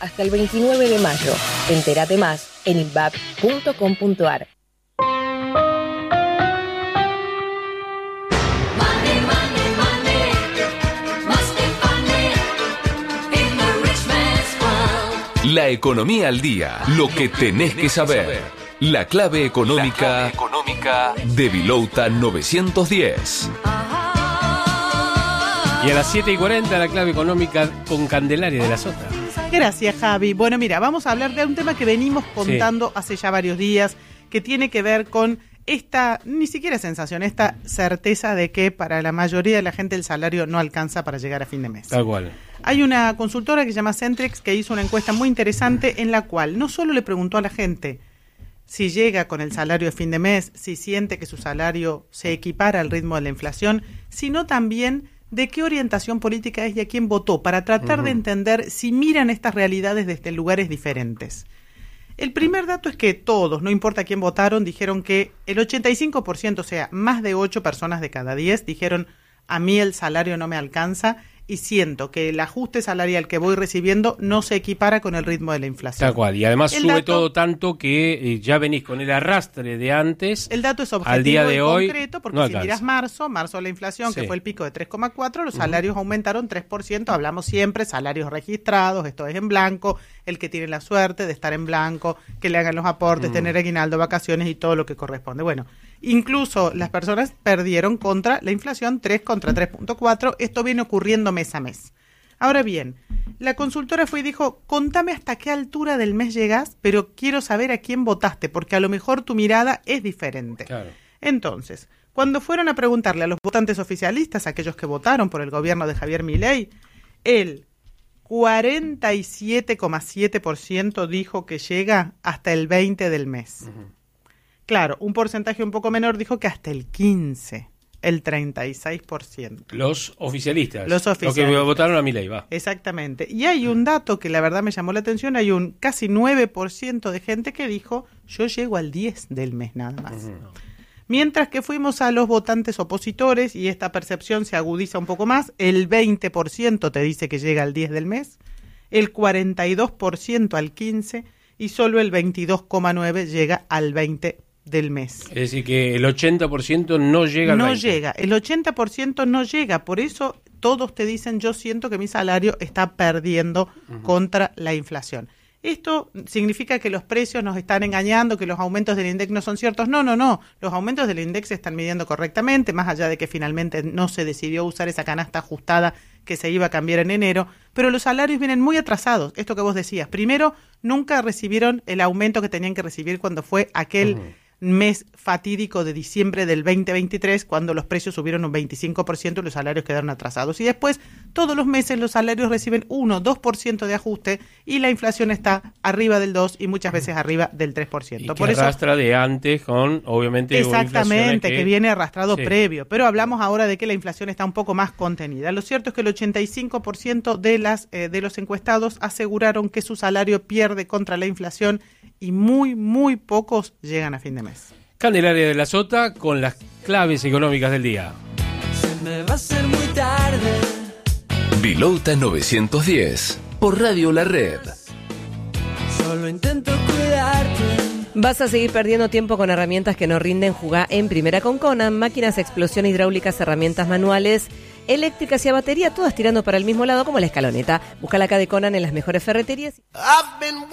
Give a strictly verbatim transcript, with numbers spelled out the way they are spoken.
hasta el veintinueve de mayo. Entérate más en inbap punto com punto ar. La economía al día, lo que tenés que saber. La clave económica, La clave económica de Vilouta novecientos diez. Y a las siete y cuarenta la clave económica con Candelaria de la Sota. Gracias, Javi. Bueno, mira, vamos a hablar de un tema que venimos contando sí. hace ya varios días, que tiene que ver con esta, ni siquiera sensación, esta certeza de que para la mayoría de la gente el salario no alcanza para llegar a fin de mes. Tal cual. Hay una consultora que se llama Centrex que hizo una encuesta muy interesante en la cual no solo le preguntó a la gente si llega con el salario de fin de mes, si siente que su salario se equipara al ritmo de la inflación, sino también de qué orientación política es y a quién votó, para tratar uh-huh. de entender si miran estas realidades desde lugares diferentes. El primer dato es que todos, no importa quién votaron, dijeron que el ochenta y cinco por ciento, o sea, más de ocho personas de cada diez, dijeron a mí el salario no me alcanza y siento que el ajuste salarial que voy recibiendo no se equipara con el ritmo de la inflación. Tal cual, y además el sube dato, todo tanto que eh, ya venís con el arrastre de antes. El dato es objetivo al día de y hoy, concreto, porque no si miras marzo, marzo la inflación, sí. que fue el pico de tres coma cuatro, los salarios uh-huh. aumentaron tres por ciento, hablamos siempre, salarios registrados, esto es en blanco, el que tiene la suerte de estar en blanco, que le hagan los aportes, uh-huh. tener aguinaldo, vacaciones y todo lo que corresponde. Bueno, incluso las personas perdieron contra la inflación, tres contra tres punto cuatro, esto viene ocurriendo mes a mes. Ahora bien, la consultora fue y dijo, contame hasta qué altura del mes llegás, pero quiero saber a quién votaste, porque a lo mejor tu mirada es diferente. Claro. Entonces, cuando fueron a preguntarle a los votantes oficialistas, aquellos que votaron por el gobierno de Javier Milei, el cuarenta y siete coma siete por ciento dijo que llega hasta el veinte del mes. Uh-huh. Claro, un porcentaje un poco menor dijo que hasta el quince. El treinta y seis por ciento. Los oficialistas. Los oficialistas. Los que votaron a Milei, va. Exactamente. Y hay un dato que la verdad me llamó la atención. Hay un casi nueve por ciento de gente que dijo, yo llego al diez del mes nada más. Uh-huh. Mientras que fuimos a los votantes opositores, y esta percepción se agudiza un poco más, el veinte por ciento te dice que llega al diez del mes, el cuarenta y dos por ciento al quince y solo el veintidós coma nueve por ciento llega al veinte del mes. Es decir, que el ochenta por ciento no llega al No veinte. llega, el ochenta por ciento no llega, por eso todos te dicen, yo siento que mi salario está perdiendo uh-huh. contra la inflación. ¿Esto significa que los precios nos están engañando, que los aumentos del INDEC no son ciertos? No, no, no, los aumentos del INDEC se están midiendo correctamente, más allá de que finalmente no se decidió usar esa canasta ajustada que se iba a cambiar en enero, pero los salarios vienen muy atrasados, esto que vos decías. Primero, nunca recibieron el aumento que tenían que recibir cuando fue aquel... Uh-huh. mes fatídico de diciembre del veinte veintitrés, cuando los precios subieron un veinticinco por ciento y los salarios quedaron atrasados. Y después, todos los meses los salarios reciben uno, dos por ciento de ajuste y la inflación está arriba del dos y muchas veces arriba del tres por ciento. Y que Por eso, arrastra de antes con, obviamente, exactamente, que, que viene arrastrado sí. previo. Pero hablamos ahora de que la inflación está un poco más contenida. Lo cierto es que el ochenta y cinco por ciento de, las, eh, de los encuestados aseguraron que su salario pierde contra la inflación y muy, muy pocos llegan a fin de mes. Candelaria de la Sota con las claves económicas del día. Se me va a hacer muy tarde. Vilouta novecientos diez, por Radio La Red. Solo intento cuidarte. ¿Vas a seguir perdiendo tiempo con herramientas que no rinden? Jugá en Primera con Conan. Máquinas, explosión hidráulicas, herramientas manuales, eléctricas y a batería, todas tirando para el mismo lado como la escaloneta. Búscala acá de Conan en las mejores ferreterías.